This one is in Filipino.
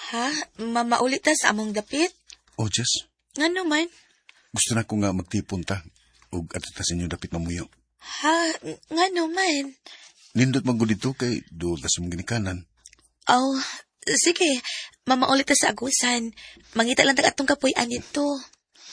Ha? Mamaulit ta sa among dapit? O, Jess, Ngano man? gusto na ko nga magtipon ta. Ug ato ta sa inyo dapit mamuyo. Ha? Ngano man? Nindot man gud dito kay doon ta sa mga ginikanan. Oh, sige. Mamaulit ta sa agusan. Mangita lang tag atong kapuy-an ito.